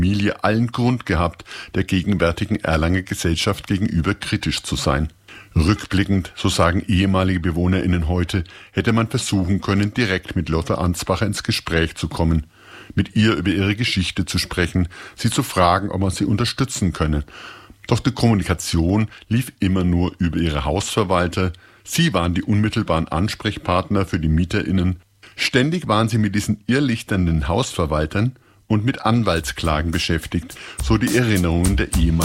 Familie allen Grund gehabt, der gegenwärtigen Erlanger Gesellschaft gegenüber kritisch zu sein. Rückblickend, so sagen ehemalige BewohnerInnen heute, hätte man versuchen können, direkt mit Lotte Ansbacher ins Gespräch zu kommen, mit ihr über ihre Geschichte zu sprechen, sie zu fragen, ob man sie unterstützen könne. Doch die Kommunikation lief immer nur über ihre Hausverwalter. Sie waren die unmittelbaren Ansprechpartner für die MieterInnen. Ständig waren sie mit diesen irrlichternden Hausverwaltern und mit Anwaltsklagen beschäftigt, so die Erinnerungen der ehemaligen